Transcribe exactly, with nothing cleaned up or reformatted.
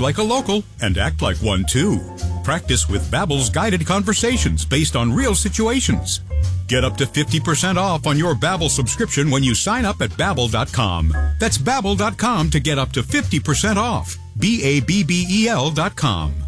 like a local and act like one too. Practice with Babbel's guided conversations based on real situations. Get up to fifty percent off on your Babbel subscription when you sign up at Babbel dot com. That's Babbel dot com to get up to fifty percent off. B A B B E L dot com.